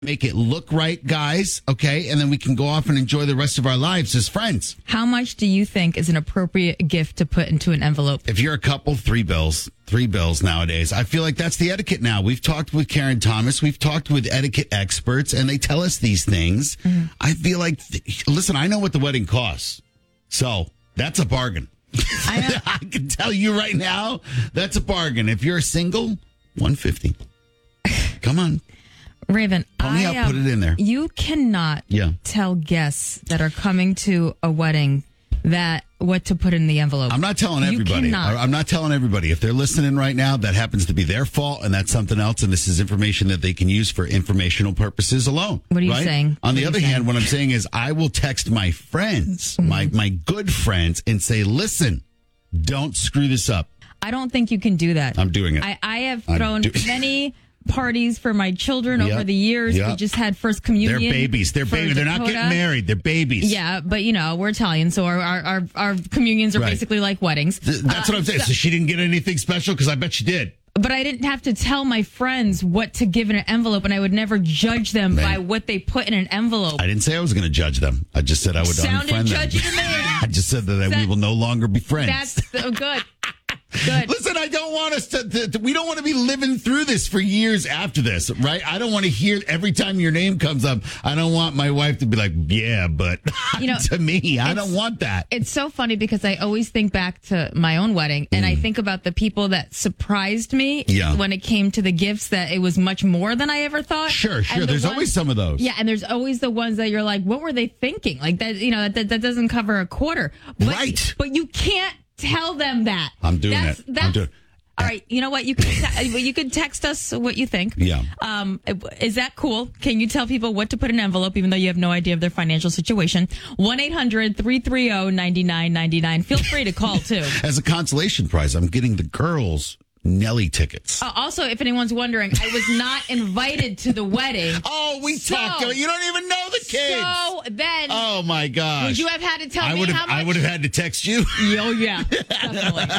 make it look right, guys. Okay. And then we can go off and enjoy the rest of our lives as friends. How much do you think is an appropriate gift to put into an envelope? If you're a couple, $3 bills. $3 bills nowadays. I feel like that's the etiquette now. We've talked with Karen Thomas. We've talked with etiquette experts, and they tell us these things. Mm-hmm. I feel like, listen, I know what the wedding costs. So that's a bargain. I can tell you right now, that's a bargain. If you're single, $150. Come on. Raven, put it in there. You cannot tell guests that are coming to a wedding what to put in the envelope. I'm not telling everybody. I'm not telling everybody. If they're listening right now, that happens to be their fault, and that's something else, and this is information that they can use for informational purposes alone. What are you saying? On the other hand, what I'm saying is I will text my friends, my good friends, and say, listen, don't screw this up. I don't think you can do that. I'm doing it. I have thrown many parties for my children over the years. We just had first communion. They're babies. They're babies. They're not getting married. They're babies. Yeah, but we're Italian, so our communions are basically like weddings. That's what I'm saying. So she didn't get anything special? Because I bet she did. But I didn't have to tell my friends what to give in an envelope, and I would never judge them by what they put in an envelope. I didn't say I was going to judge them. I just said I would unfriend them. Sounded judgy to me. I just said that we will no longer be friends. That's so good. Good. Listen, I don't want us to we don't want to be living through this for years after this, right? I don't want to hear every time your name comes up. I don't want my wife to be like, yeah, but to me, I don't want that. It's so funny because I always think back to my own wedding and I think about the people that surprised me when it came to the gifts, that it was much more than I ever thought. Sure. There's always some of those. Yeah. And there's always the ones that you're like, what were they thinking? Like that, that doesn't cover a quarter. But you can't tell them that. I'm doing it. All right. You know what? You can text us what you think. Yeah. Is that cool? Can you tell people what to put in an envelope, even though you have no idea of their financial situation? 1-800-330-9999. Feel free to call too. As a consolation prize, I'm getting the girls Nelly tickets. Also, if anyone's wondering, I was not invited to the wedding. Oh, we talked. You don't even know the kids. So then, oh my gosh, would you have had to tell me how much? I would have had to text you. Oh yeah, definitely.